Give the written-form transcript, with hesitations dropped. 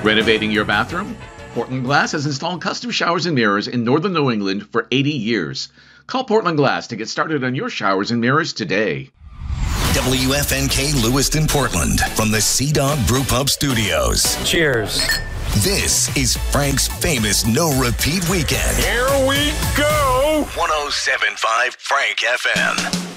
Renovating your bathroom? Portland Glass has installed custom showers and mirrors in northern New England for 80 years. Call Portland Glass to get started on your showers and mirrors today. WFNK Lewiston, Portland, from the Sea-Dog Brew Pub Studios. Cheers. This is Frank's famous no-repeat weekend. Here we go! 107.5 Frank FM.